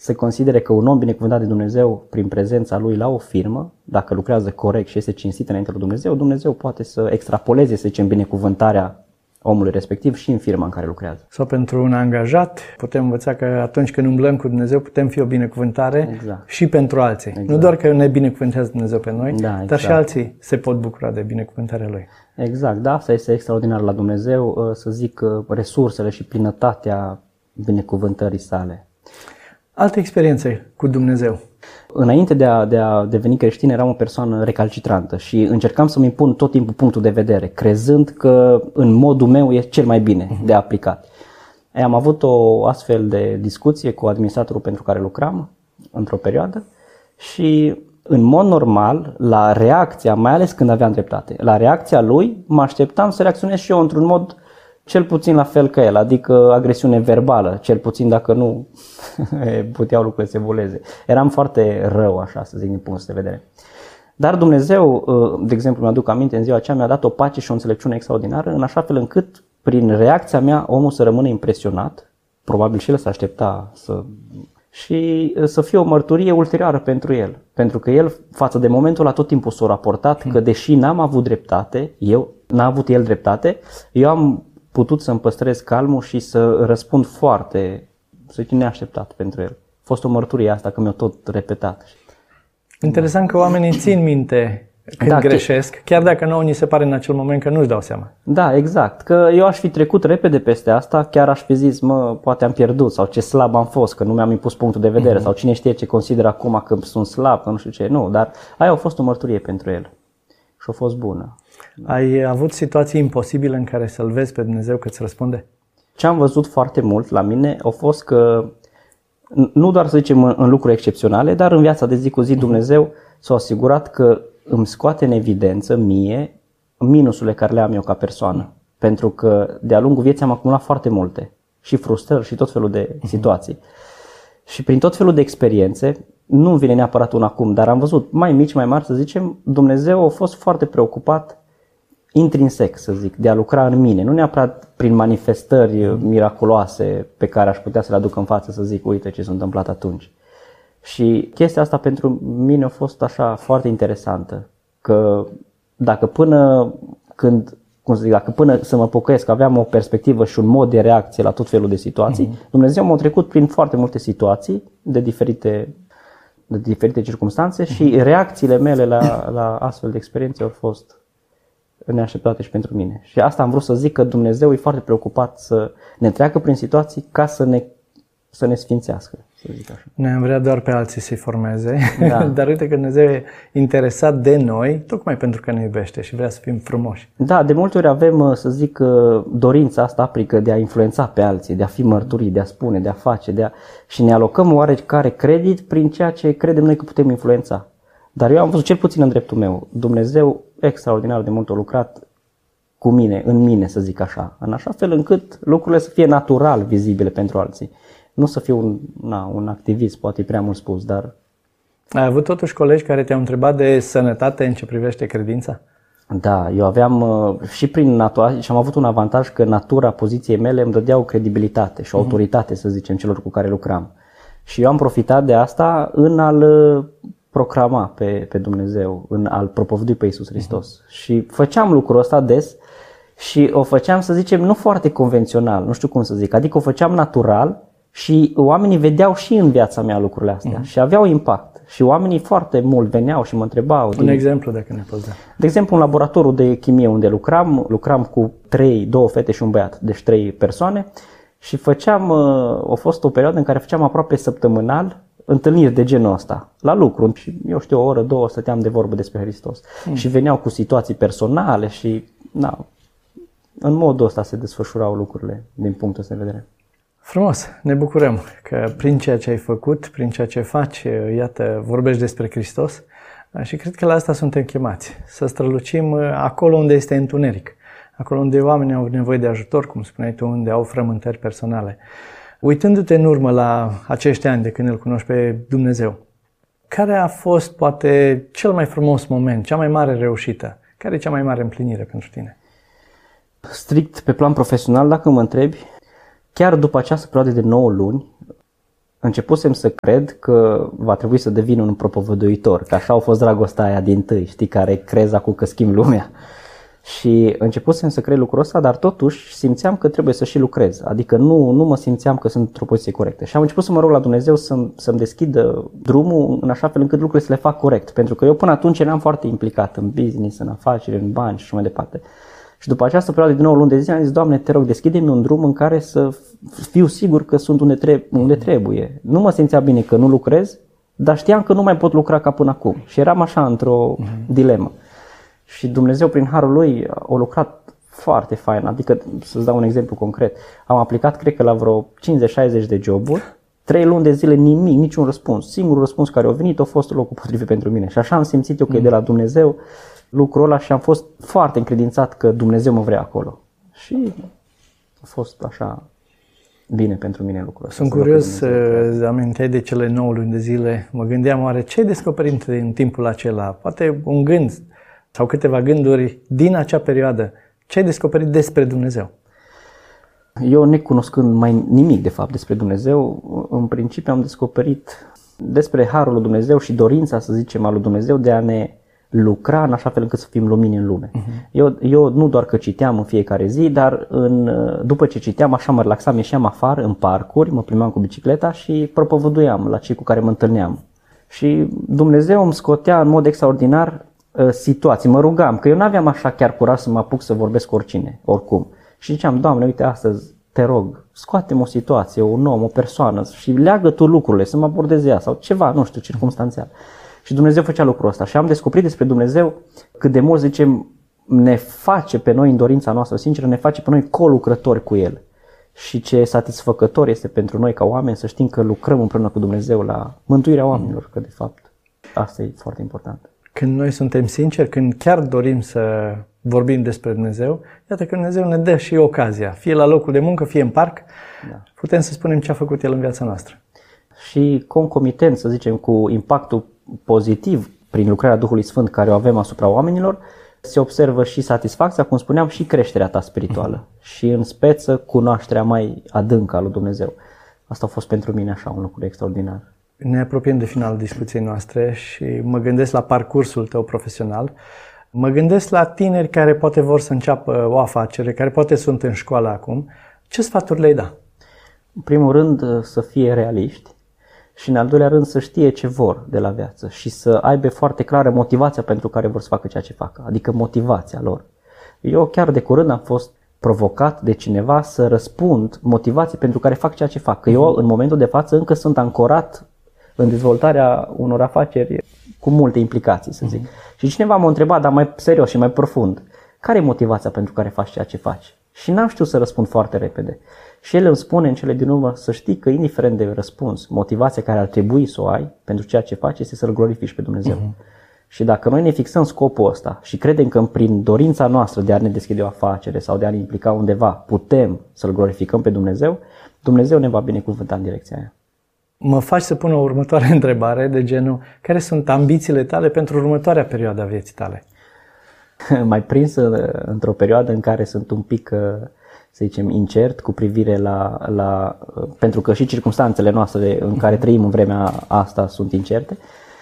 se considere că un om binecuvântat de Dumnezeu prin prezența lui la o firmă, dacă lucrează corect și este cinstit înainte lui Dumnezeu, Dumnezeu poate să extrapoleze, să zicem, binecuvântarea omului respectiv și în firma în care lucrează. Sau pentru un angajat, putem învăța că atunci când umblăm cu Dumnezeu putem fi o binecuvântare și pentru alții. Exact. Nu doar că ne binecuvântează Dumnezeu pe noi, dar și alții se pot bucura de binecuvântarea Lui. Exact, da, asta este extraordinar la Dumnezeu, să zic, resursele și plinătatea binecuvântării sale. Alte experiențe cu Dumnezeu. Înainte de a deveni creștin eram o persoană recalcitrantă și încercam să-mi impun tot timpul punctul de vedere, crezând că în modul meu e cel mai bine de aplicat. Am avut o astfel de discuție cu administratorul pentru care lucram într-o perioadă și în mod normal, la reacția, mai ales când aveam dreptate, la reacția lui mă așteptam să reacționez și eu într-un mod cel puțin la fel ca el, adică agresiune verbală, cel puțin dacă nu puteau lucrurile să evolueze. Eram foarte rău, așa să zic, din punctul de vedere. Dar Dumnezeu, de exemplu, mi-aduc aminte, în ziua aceea mi-a dat o pace și o înțelepciune extraordinară, în așa fel încât, prin reacția mea, omul să rămână impresionat, probabil și el s-a aștepta și să fie o mărturie ulterioară pentru el. Pentru că el, față de momentul ăla, tot timpul s-a raportat că, deși n-am avut dreptate, n-a avut el dreptate, eu am putut să-mi păstrez calmul și să răspund foarte, să zic, neașteptat pentru el. A fost o mărturie asta, că mi-a tot repetat. Interesant că oamenii țin minte când greșesc, chiar dacă nouă ni se pare în acel moment că nu-și dau seama. Da, exact. Că eu aș fi trecut repede peste asta, chiar aș fi zis, poate am pierdut sau ce slab am fost, că nu mi-am impus punctul de vedere sau cine știe ce consideră acum că sunt slab, că nu știu ce. Nu, dar aia a fost o mărturie pentru el și a fost bună. Ai avut situații imposibile în care să-L vezi pe Dumnezeu că îți răspunde? Ce am văzut foarte mult la mine a fost că, nu doar să zicem în lucruri excepționale, dar în viața de zi cu zi Dumnezeu s-a asigurat că îmi scoate în evidență mie minusurile care le am eu ca persoană. Pentru că de-a lungul vieții am acumulat foarte multe, și frustrări și tot felul de situații. Și prin tot felul de experiențe, nu-mi vine neapărat un acum, dar am văzut mai mici, mai mari, să zicem, Dumnezeu a fost foarte preocupat intrinsec, să zic, de a lucra în mine, nu neapărat prin manifestări miraculoase pe care aș putea să le aduc în față, să zic, uite ce s-a întâmplat atunci. Și chestia asta pentru mine a fost așa foarte interesantă, că dacă până să mă pocăiesc aveam o perspectivă și un mod de reacție la tot felul de situații, Dumnezeu m-a trecut prin foarte multe situații de diferite circumstanțe și reacțiile mele la astfel de experiențe au fost neașteptate și pentru mine. Și asta am vrut să zic, că Dumnezeu e foarte preocupat să ne treacă prin situații ca să ne sfințească, să zic așa. Noi am vrea doar pe alții să-i formeze, dar uite că Dumnezeu e interesat de noi, tocmai pentru că ne iubește și vrea să fim frumoși. Da, de multe ori avem, să zic, dorința asta aprică de a influența pe alții, de a fi mărturii, de a spune, de a face, și ne alocăm oarecare credit prin ceea ce credem noi că putem influența. Dar eu am văzut, cel puțin în dreptul meu, Dumnezeu extraordinar de mult a lucrat cu mine, în mine, să zic așa, în așa fel încât lucrurile să fie natural vizibile pentru alții. Nu să fiu un activist, poate e prea mult spus, dar... Ai avut totuși colegi care te-au întrebat de sănătate în ce privește credința? Da, eu aveam și prin natura, și am avut un avantaj că natura poziției mele îmi dădea o credibilitate și o autoritate, să zicem, celor cu care lucram. Și eu am profitat de asta în a-L proclama pe Dumnezeu, în a-L propovădui pe Iisus Hristos. Și făceam lucrul ăsta des și o făceam, să zicem, nu foarte convențional, nu știu cum să zic, adică o făceam natural și oamenii vedeau și în viața mea lucrurile astea și aveau impact. Și oamenii foarte mult veneau și mă întrebau. Un exemplu, dacă ne poți da. De exemplu, în laboratorul de chimie unde lucram cu 2 fete și un băiat, deci 3 persoane și a fost o perioadă în care făceam aproape săptămânal întâlniri de genul ăsta, la lucru. Și eu știu, o oră, 2 stăteam de vorbă despre Hristos. Și veneau cu situații personale și în modul ăsta se desfășurau lucrurile din punctul ăsta de vedere. Frumos, ne bucurăm că prin ceea ce ai făcut, prin ceea ce faci, iată, vorbești despre Hristos și cred că la asta suntem chemați, să strălucim acolo unde este întuneric, acolo unde oamenii au nevoie de ajutor, cum spuneai tu, unde au frământări personale. Uitându-te în urmă la acești ani de când îl cunoști pe Dumnezeu, care a fost poate cel mai frumos moment, cea mai mare reușită? Care e cea mai mare împlinire pentru tine? Strict pe plan profesional, dacă mă întrebi, chiar după această perioadă de 9 luni, începusem să cred că va trebui să devin un propovăduitor, că așa a fost dragostea aia dintâi, știi, care crezi acum că schimb lumea. Și începusem să cred lucrul ăsta, dar totuși simțeam că trebuie să și lucrez. Adică nu mă simțeam că sunt într-o poziție corectă. Și am început să mă rog la Dumnezeu să-mi deschidă drumul în așa fel încât lucrurile să le fac corect. Pentru că eu până atunci eram foarte implicat în business, în afaceri, în bani și așa mai departe. Și după această perioadă de 9 luni de zile am zis, Doamne, te rog, deschide-mi un drum în care să fiu sigur că sunt unde trebuie. Nu mă simțea bine că nu lucrez, dar știam că nu mai pot lucra ca până acum. Și eram așa într-o dilemă. Și Dumnezeu prin harul lui a lucrat foarte fain. Adică, să-ți dau un exemplu concret, am aplicat cred că la vreo 50-60 de joburi, 3 luni de zile nimic, niciun răspuns. Singurul răspuns care a venit a fost locul potrivit pentru mine. Și așa am simțit eu că e de la Dumnezeu lucrul ăla și am fost foarte încredințat că Dumnezeu mă vrea acolo. Și a fost așa bine pentru mine lucrul ăsta. Sunt curios să aminteai de cele 9 luni de zile. Mă gândeam, oare ce ai descoperit în timpul acela? Poate un gând sau câteva gânduri din acea perioadă. Ce ai descoperit despre Dumnezeu? Eu, necunoscând mai nimic de fapt despre Dumnezeu, în principiu am descoperit despre harul lui Dumnezeu și dorința, să zicem, al lui Dumnezeu de a ne lucra în așa fel încât să fim lumini în lume. Eu nu doar că citeam în fiecare zi, dar după ce citeam așa mă relaxam, ieșeam afară în parcuri, mă plimbam cu bicicleta și propovăduiam la cei cu care mă întâlneam. Și Dumnezeu îmi scotea în mod extraordinar situații, mă rugam, că eu n-aveam așa chiar curaj să mă apuc să vorbesc cu oricine, oricum. Și ziceam, Doamne, uite astăzi, te rog, scoate-mi o situație, un om, o persoană și leagă tu lucrurile, să mă abordeze ea sau ceva, nu știu, circumstanțial. Și Dumnezeu făcea lucrul ăsta și am descoperit despre Dumnezeu cât de mult, zicem, ne face pe noi în dorința noastră sinceră, ne face pe noi colucrători cu El. Și ce satisfăcător este pentru noi ca oameni să știm că lucrăm împreună cu Dumnezeu la mântuirea oamenilor, că de fapt asta e foarte important. Când noi suntem sinceri, când chiar dorim să vorbim despre Dumnezeu, iată că Dumnezeu ne dă și ocazia, fie la locul de muncă, fie în parc, putem să spunem ce a făcut El în viața noastră. Și concomitent, să zicem, cu impactul pozitiv prin lucrarea Duhului Sfânt care o avem asupra oamenilor, se observă și satisfacția, cum spuneam, și creșterea ta spirituală și în speță cunoașterea mai adâncă a lui Dumnezeu. Asta a fost pentru mine așa un lucru extraordinar. Ne apropiem de finalul discuției noastre și mă gândesc la parcursul tău profesional. Mă gândesc la tineri care poate vor să înceapă o afacere, care poate sunt în școală acum. Ce sfaturi le-ai da? În primul rând să fie realiști și în al doilea rând să știe ce vor de la viață și să aibă foarte clară motivația pentru care vor să facă ceea ce facă, adică motivația lor. Eu chiar de curând am fost provocat de cineva să răspund motivații pentru care fac ceea ce fac. Că eu în momentul de față încă sunt ancorat în dezvoltarea unor afaceri cu multe implicații, să zic. Și cineva m-a întrebat, dar mai serios și mai profund, care e motivația pentru care faci ceea ce faci? Și n-am știut să răspund foarte repede. Și el îmi spune în cele din urmă să știi că indiferent de răspuns, motivația care ar trebui să o ai pentru ceea ce faci este să-L glorifici pe Dumnezeu. Și dacă noi ne fixăm scopul ăsta și credem că prin dorința noastră de a ne deschide o afacere sau de a ne implica undeva putem să-L glorificăm pe Dumnezeu, Dumnezeu ne va binecuvânta în direcția aia. Mă faci să pun o următoare întrebare de genul, care sunt ambițiile tale pentru următoarea perioadă a vieții tale? Mai prins într-o perioadă în care sunt un pic, să zicem, incert cu privire la pentru că și circumstanțele noastre în care trăim în vremea asta sunt incerte.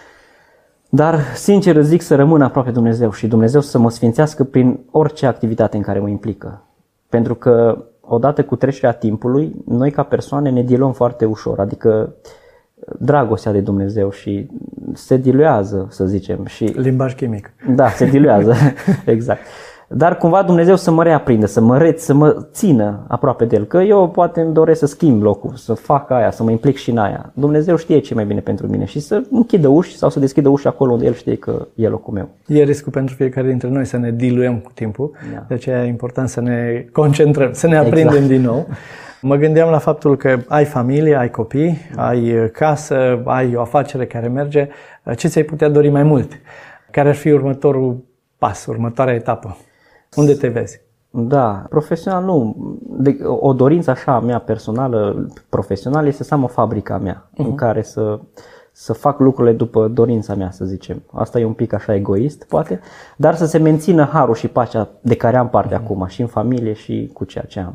Dar, sincer, zic să rămân aproape Dumnezeu și Dumnezeu să mă sfințească prin orice activitate în care mă implică. Pentru că, odată cu trecerea timpului, noi ca persoane ne diluăm foarte ușor, adică dragostea de Dumnezeu și se diluează, să zicem. Și limbaj chimic. Da, se diluează, exact. Dar cumva Dumnezeu să mă reaprindă, să mă țină aproape de El. Că eu poate îmi doresc să schimb locul, să fac aia, să mă implic și în aia. Dumnezeu știe ce e mai bine pentru mine și să închidă uși sau să deschidă uși acolo unde El știe că e locul meu. E riscul pentru fiecare dintre noi să ne diluăm cu timpul, de aceea e important să ne concentrăm, să ne aprindem din nou. Mă gândeam la faptul că ai familie, ai copii, ai casă, ai o afacere care merge. Ce ți-ai putea dori mai mult? Care ar fi următorul pas, următoarea etapă? Unde te vezi? Da, profesional nu. O dorință așa mea personală, profesională, este să am o fabrică a mea în care să fac lucrurile după dorința mea, să zicem. Asta e un pic așa egoist, poate, dar să se mențină harul și pacea de care am parte acum și în familie și cu ceea ce am.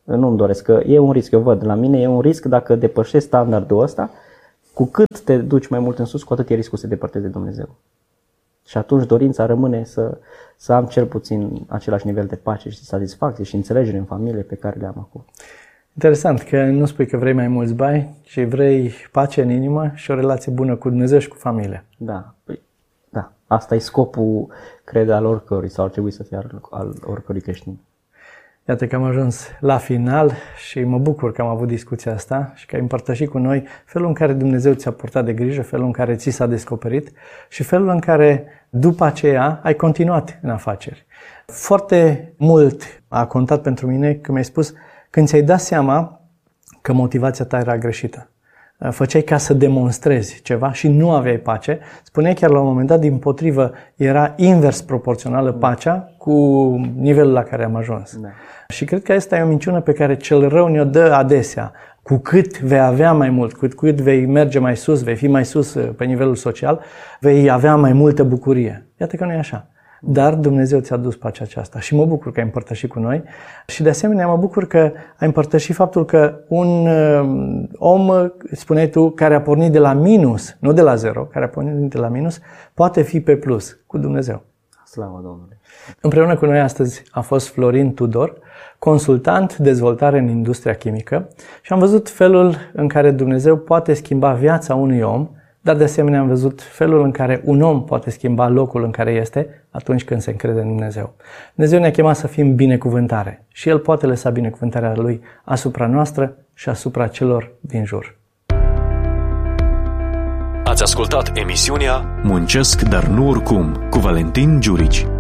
Nu-mi doresc, că e un risc, eu văd la mine, e un risc dacă depășești standardul ăsta, cu cât te duci mai mult în sus, cu atât e riscul să te depărtezi de Dumnezeu. Și atunci dorința rămâne să am cel puțin același nivel de pace și satisfacție și înțelegere în familie pe care le am acum. Interesant că nu spui că vrei mai mulți bani, ci vrei pace în inimă și o relație bună cu Dumnezeu și cu familia. Da, da. Asta e scopul, cred, al oricărui, sau ar trebui să fie al oricărui creștin. Iată că am ajuns la final și mă bucur că am avut discuția asta și că ai împărtășit cu noi felul în care Dumnezeu ți-a purtat de grijă, felul în care ți s-a descoperit și felul în care după aceea ai continuat în afaceri. Foarte mult a contat pentru mine când mi-ai spus, când ți-ai dat seama că motivația ta era greșită. Făceai ca să demonstrezi ceva și nu aveai pace. Spuneai chiar la un moment dat, dimpotrivă, era invers proporțională pacea cu nivelul la care am ajuns. Da. Și cred că asta e o minciună pe care cel rău ne-o dă adesea. Cu cât vei avea mai mult, cu cât vei merge mai sus, vei fi mai sus pe nivelul social, vei avea mai multă bucurie. Iată că nu e așa. Dar Dumnezeu ți-a dus pacea aceasta și mă bucur că ai împărtășit cu noi și de asemenea mă bucur că ai împărtășit faptul că un om, spuneai tu, care a pornit de la minus, nu de la zero, care a pornit de la minus, poate fi pe plus cu Dumnezeu. Slavă Domnului! Împreună cu noi astăzi a fost Florin Tudor, consultant dezvoltare în industria chimică și am văzut felul în care Dumnezeu poate schimba viața unui om, dar de asemenea am văzut felul în care un om poate schimba locul în care este atunci când se încrede în Dumnezeu. Dumnezeu ne-a chemat să fim binecuvântare și El poate lăsa binecuvântarea Lui asupra noastră și asupra celor din jur. Ați ascultat emisiunea Muncesc, dar nu oricum, cu Valentin Giurici.